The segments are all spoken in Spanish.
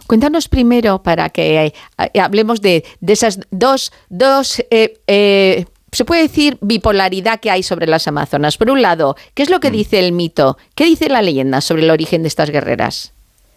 Cuéntanos primero, para que hablemos de esas dos se puede decir bipolaridad que hay sobre las amazonas. Por un lado, ¿qué es lo que dice el mito? ¿Qué dice la leyenda sobre el origen de estas guerreras?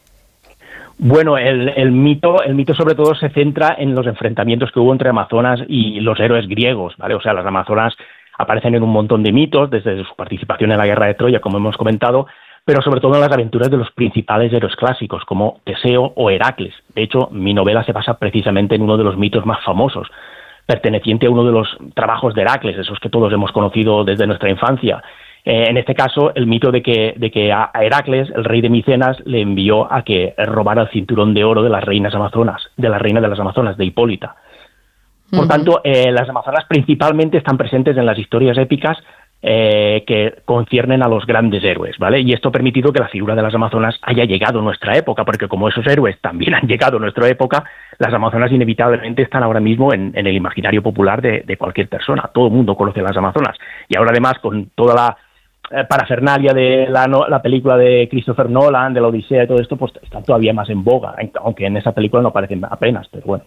Bueno, el mito sobre todo se centra en los enfrentamientos que hubo entre amazonas y los héroes griegos, ¿vale? O sea, las amazonas aparecen en un montón de mitos, desde su participación en la guerra de Troya, como hemos comentado, pero sobre todo en las aventuras de los principales héroes clásicos, como Teseo o Heracles. De hecho, mi novela se basa precisamente en uno de los mitos más famosos, perteneciente a uno de los trabajos de Heracles, esos que todos hemos conocido desde nuestra infancia. En este caso, el mito de que a Heracles, el rey de Micenas, le envió a que robara el cinturón de oro de las reinas amazonas, de la reina de las amazonas, de Hipólita. Por tanto, las amazonas principalmente están presentes en las historias épicas que conciernen a los grandes héroes, ¿vale? Y esto ha permitido que la figura de las amazonas haya llegado a nuestra época, porque como esos héroes también han llegado a nuestra época, las amazonas inevitablemente están ahora mismo en el imaginario popular de cualquier persona. Todo el mundo conoce a las amazonas. Y ahora además, con toda la parafernalia de la película de Christopher Nolan, de la Odisea y todo esto, pues está todavía más en boga, aunque en esa película no aparecen apenas, pero bueno.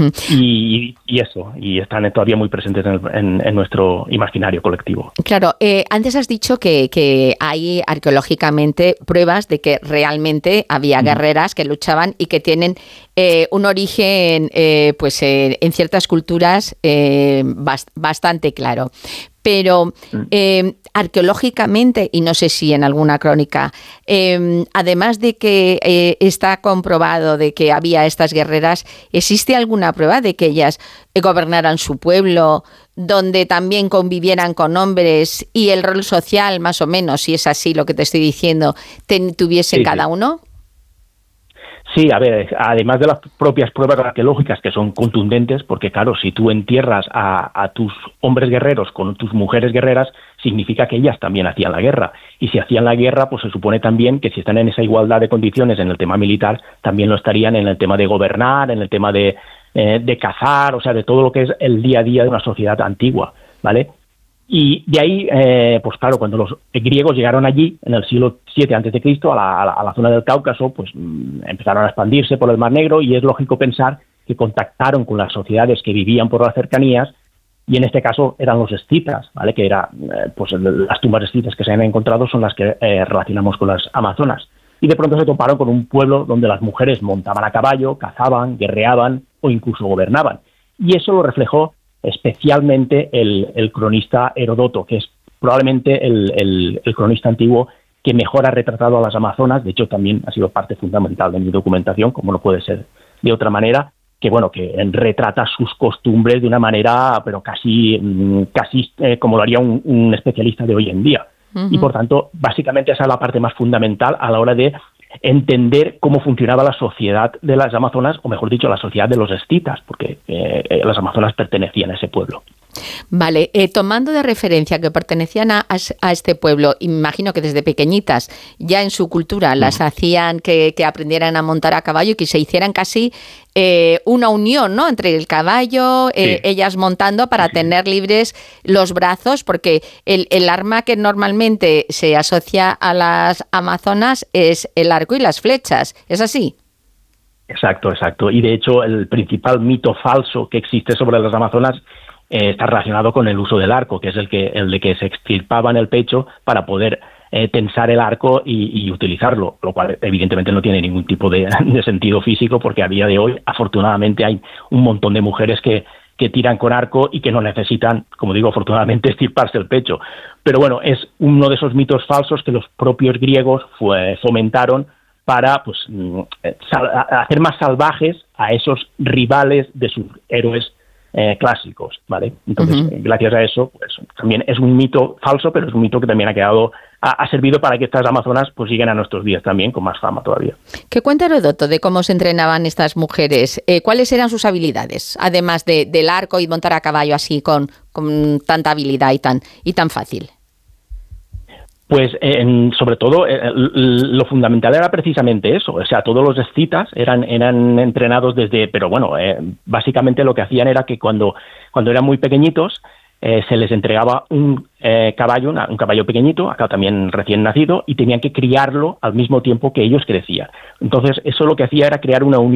Y están todavía muy presentes en nuestro imaginario colectivo. Claro, antes has dicho que hay arqueológicamente pruebas de que realmente había guerreras que luchaban y que tienen un origen en ciertas culturas bastante claro. Pero arqueológicamente, y no sé si en alguna crónica, además de que está comprobado de que había estas guerreras, ¿existe alguna prueba de que ellas gobernaran su pueblo, donde también convivieran con hombres y el rol social, más o menos, si es así lo que te estoy diciendo, tuviesen cada uno? Sí, a ver, además de las propias pruebas arqueológicas que son contundentes, porque claro, si tú entierras a tus hombres guerreros con tus mujeres guerreras, significa que ellas también hacían la guerra. Y si hacían la guerra, pues se supone también que si están en esa igualdad de condiciones en el tema militar, también lo estarían en el tema de gobernar, en el tema de cazar, o sea, de todo lo que es el día a día de una sociedad antigua, ¿vale? Y de ahí, pues claro, cuando los griegos llegaron allí, en el siglo VII a.C., a la zona del Cáucaso, pues empezaron a expandirse por el Mar Negro y es lógico pensar que contactaron con las sociedades que vivían por las cercanías y en este caso eran los escitas, ¿vale? Que era, pues las tumbas escitas que se han encontrado son las que relacionamos con las amazonas. Y de pronto se toparon con un pueblo donde las mujeres montaban a caballo, cazaban, guerreaban o incluso gobernaban. Y eso lo reflejó especialmente el cronista Heródoto, que es probablemente el cronista antiguo que mejor ha retratado a las amazonas. De hecho, también ha sido parte fundamental de mi documentación, como no puede ser de otra manera, que bueno, que retrata sus costumbres de una manera, pero casi como lo haría un especialista de hoy en día. Y por tanto, básicamente esa es la parte más fundamental a la hora de entender cómo funcionaba la sociedad de las amazonas, o mejor dicho, la sociedad de los escitas, porque las amazonas pertenecían a ese pueblo. Vale, tomando de referencia que pertenecían a este pueblo, imagino que desde pequeñitas ya en su cultura las hacían que aprendieran a montar a caballo y que se hicieran casi una unión, ¿no?, entre el caballo, ellas montando para tener libres los brazos, porque el arma que normalmente se asocia a las amazonas es el arco y las flechas, ¿es así? Exacto. Y de hecho el principal mito falso que existe sobre las amazonas está relacionado con el uso del arco, que es el de que se extirpaban el pecho para poder tensar el arco y utilizarlo, lo cual evidentemente no tiene ningún tipo de sentido físico, porque a día de hoy afortunadamente hay un montón de mujeres que tiran con arco y que no necesitan, como digo, afortunadamente extirparse el pecho. Pero bueno, es uno de esos mitos falsos que los propios griegos fomentaron para pues hacer más salvajes a esos rivales de sus héroes clásicos, ¿vale? Entonces, gracias a eso, pues también es un mito falso, pero es un mito que también ha servido para que estas amazonas pues lleguen a nuestros días también con más fama todavía. ¿Qué cuenta Heródoto de cómo se entrenaban estas mujeres? ¿Cuáles eran sus habilidades, además del arco y montar a caballo así con tanta habilidad y tan fácil? Pues sobre todo lo fundamental era precisamente eso, o sea, todos los escitas eran entrenados pero bueno, básicamente lo que hacían era que cuando eran muy pequeñitos se les entregaba un caballo pequeñito, acá también recién nacido, y tenían que criarlo al mismo tiempo que ellos crecían. Entonces eso lo que hacía era crear una unión